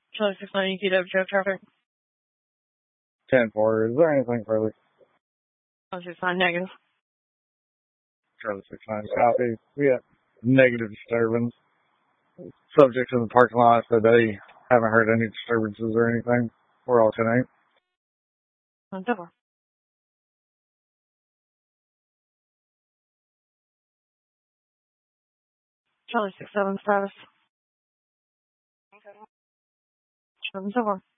Charlie 69 EQW, Joe traffic. 10-4. Is there anything further? Charlie 69 negative. Charlie 69 copy. We got negative disturbance. Subjects in the parking lot said they haven't heard any disturbances or anything. We're all 10-8. On double. Charlie 67 status. 7-4.